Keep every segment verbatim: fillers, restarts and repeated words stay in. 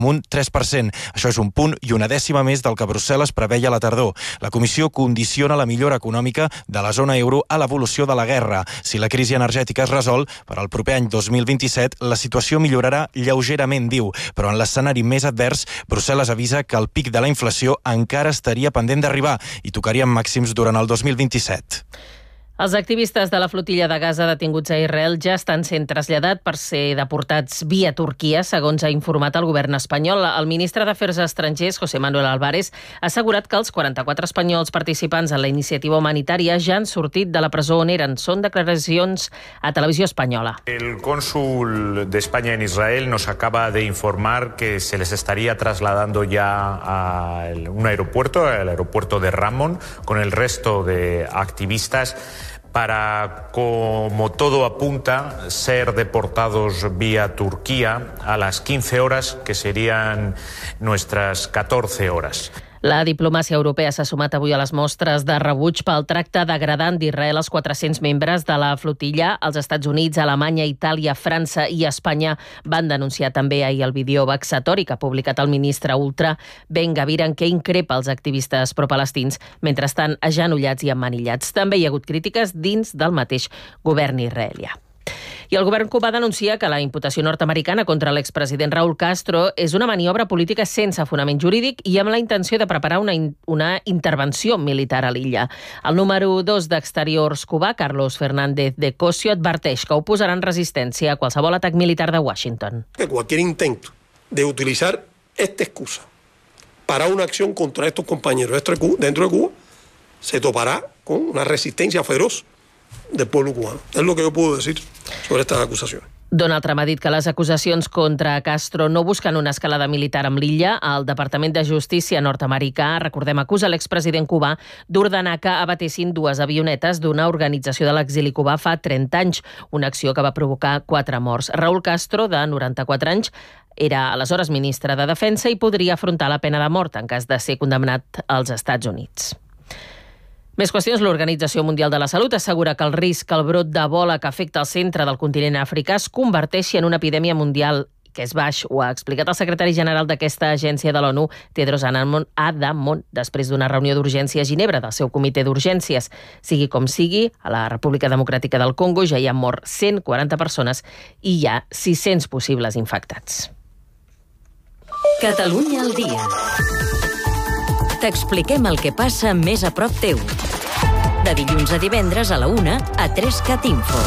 un tres per cent. Això és un punt i una dècima més del que Brussel·les preveia a la tardor. La Comissió condiciona la millora econòmica de la zona euro a l'evolució de la guerra. Si la crisi energètica es resol, per al proper any dos mil vint-i-set la situació millorarà lleugerament, diu, però en l'escenari més advers, Brussel·les avisa que el pic de la inflació encara estaria pendent d'arribar i tocaria màxims durant el dos mil vint-i-set. Els activistes de la flotilla de Gaza detinguts a Israel ja estan sent traslladats per ser deportats via Turquia, segons ha informat el govern espanyol. El ministre d'Afers Estrangers, José Manuel Álvarez, ha assegurat que els quaranta-quatre espanyols participants en la iniciativa humanitària ja han sortit de la presó on eren. Són declaracions a Televisió Espanyola. El cónsul de España en Israel nos acaba de informar que se les estaría trasladando ya a un aeropuerto, el aeropuerto de Ramón, con el resto de activistas para, como todo apunta, ser deportados vía Turquía a las quince horas, que serían nuestras catorce horas. La diplomàcia europea s'ha sumat avui a les mostres de rebuig pel tracte degradant d'Israel als quatre-cents membres de la flotilla. Els Estats Units, Alemanya, Itàlia, França i Espanya van denunciar també ahir el vídeo vexatori que ha publicat el ministre ultra Ben Gvir, en què increpa els activistes propalestins mentre estan agenollats i emmanillats. També hi ha hagut crítiques dins del mateix govern israelià. I el govern cubà denuncia que la imputació nord-americana contra l'expresident Raúl Castro és una maniobra política sense fonament jurídic i amb la intenció de preparar una, in una intervenció militar a l'illa. El número dos d'Exteriors cubà, Carlos Fernández de Cosio, adverteix que oposaran resistència a qualsevol atac militar de Washington. Que cualquier intento de utilizar esta excusa para una acción contra estos compañeros dentro de Cuba se topará con una resistencia feroz del pueblo cubano. Es lo que yo puedo decir sobre estas acusaciones. Donald Trump ha dit que les acusacions contra Castro no busquen una escalada militar amb l'illa. El Departament de Justícia nord-americà, recordem, acusa l'expresident cubà d'ordenar que abatessin dues avionetes d'una organització de l'exili cubà fa trenta anys, una acció que va provocar quatre morts. Raúl Castro, de noranta-quatre anys, era aleshores ministre de Defensa i podria afrontar la pena de mort en cas de ser condemnat als Estats Units. Més qüestions. L'Organització Mundial de la Salut assegura que el risc que el brot d'Ebola que afecta el centre del continent africà es converteixi en una epidèmia mundial, que és baix. Ho ha explicat el secretari general d'aquesta agència de l'ONU, Tedros Adhanom, després d'una reunió d'urgència a Ginebra del seu comitè d'urgències. Sigui com sigui, a la República Democràtica del Congo ja hi han mort cent quaranta persones i hi ha sis-cents possibles infectats. Catalunya al dia. T'expliquem el que passa més a prop teu. De dilluns a divendres a la una a tres cat info.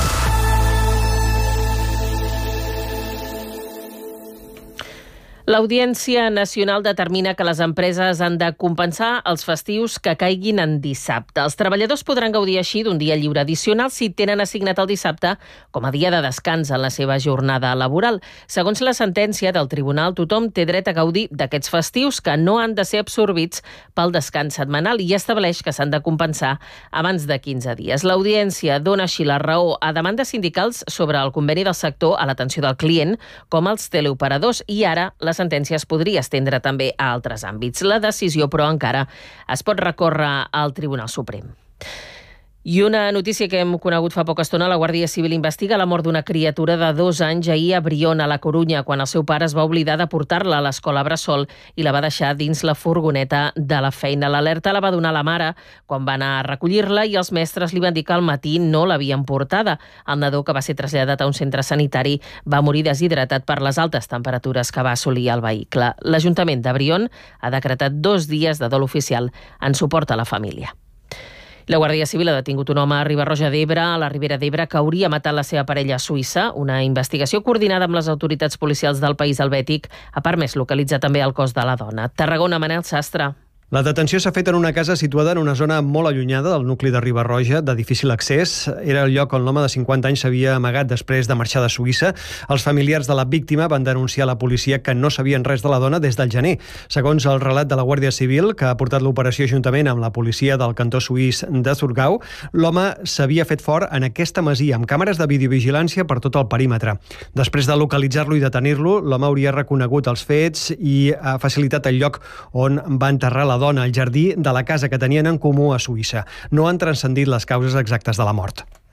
L'Audiència Nacional determina que les empreses han de compensar els festius que caiguin en dissabte. Els treballadors podran gaudir així d'un dia lliure addicional si tenen assignat el dissabte com a dia de descans en la seva jornada laboral. Segons la sentència del tribunal, tothom té dret a gaudir d'aquests festius que no han de ser absorbits pel descans setmanal i estableix que s'han de compensar abans de quinze dies. L'Audiència dona així la raó a demandes sindicals sobre el conveni del sector a l'atenció del client, com els teleoperadors, i ara la sentència es podria estendre també a altres àmbits. La decisió, però, encara es pot recórrer al Tribunal Suprem. I una notícia que hem conegut fa poca estona: la Guàrdia Civil investiga la mort d'una criatura de dos anys ahir a Brión, a la Corunya, quan el seu pare es va oblidar de portar-la a l'escola Bressol i la va deixar dins la furgoneta de la feina. L'alerta la va donar la mare quan va anar a recollir-la i els mestres li van dir que al matí no l'havien portada. El nadó, que va ser traslladat a un centre sanitari, va morir deshidratat per les altes temperatures que va assolir el vehicle. L'Ajuntament de Brión ha decretat dos dies de dol oficial en suport a la família. La Guàrdia Civil ha detingut un home a Riba-roja d'Ebre, a la Ribera d'Ebre, que hauria matat la seva parella a Suïssa. Una investigació coordinada amb les autoritats policials del país helvètic ha permès localitzar també el cos de la dona. Tarragona, Manel Sastre. La detenció s'ha fet en una casa situada en una zona molt allunyada del nucli de Riba-roja, de difícil accés. Era el lloc on l'home de cinquanta anys s'havia amagat després de marxar de Suïssa. Els familiars de la víctima van denunciar a la policia que no sabien res de la dona des del gener. Segons el relat de la Guàrdia Civil, que ha portat l'operació juntament amb la policia del cantó suís de Zurgau, l'home s'havia fet fort en aquesta masia amb càmeres de videovigilància per tot el perímetre. Després de localitzar-lo i detenir-lo, l'home hauria reconegut els fets i ha facilitat el lloc on va enterrar la dona al jardí de la casa que tenien en comú a Suïssa. No han transcendit les causes exactes de la mort.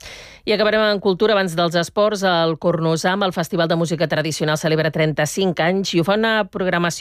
I acabarem en cultura abans dels esports. El Cornusam, el Festival de Música Tradicional, celebra trenta-cinc anys i ho fa una programació